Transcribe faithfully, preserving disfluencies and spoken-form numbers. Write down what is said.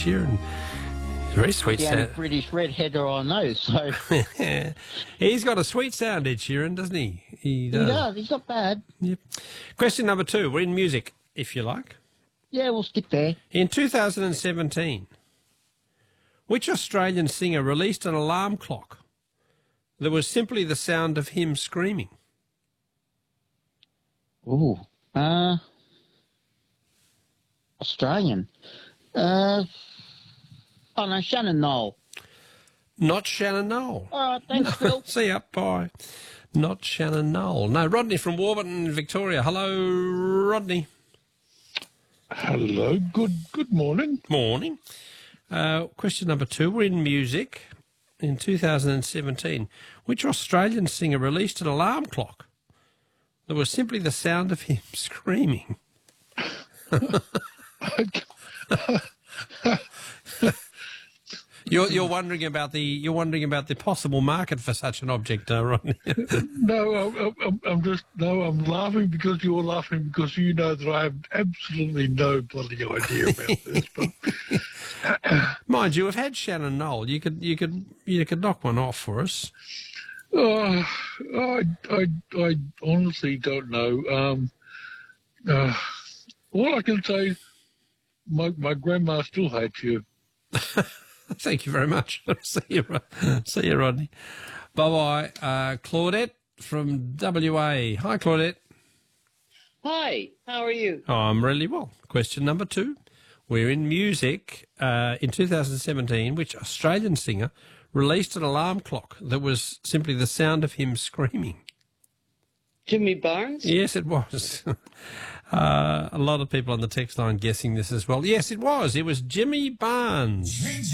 Sheeran. Very sweet The only sound. British redheader I know, so... He's got a sweet sound, Ed Sheeran, doesn't he? He does. He does, he's not bad. Yep. Question number two. We're in music, if you like. Yeah, we'll skip there. In two thousand seventeen, which Australian singer released an alarm clock that was simply the sound of him screaming? Ooh. Uh... Australian. Uh... Oh, no, Shannon Knoll. Not Shannon Knoll. All right, thanks, Phil. See ya, bye. Not Shannon Knoll. No, Rodney from Warburton, Victoria. Hello, Rodney. Hello, good good morning. Morning. Uh, question number two. We're in music. In two thousand seventeen, which Australian singer released an alarm clock that was simply the sound of him screaming? You're, you're wondering about the you're wondering about the possible market for such an object, uh, Rodney. No, I'm, I'm, I'm just no. I'm laughing because you're laughing because you know that I have absolutely no bloody idea about this. But mind you, we've had Shannon Knoll. You could you could you could knock one off for us. uh, I, I, I honestly don't know. Um, uh, all I can say is my my grandma still hates you. Thank you very much. See you, see you, Rodney. Bye-bye. Uh, Claudette from W A. Hi, Claudette. Hi, how are you? Oh, I'm really well. Question number two. We're in music. Uh, in two thousand seventeen, which Australian singer released an alarm clock that was simply the sound of him screaming? Jimmy Barnes? Yes, it was. uh, a lot of people on the text line guessing this as well. Yes, it was. It was Jimmy Barnes.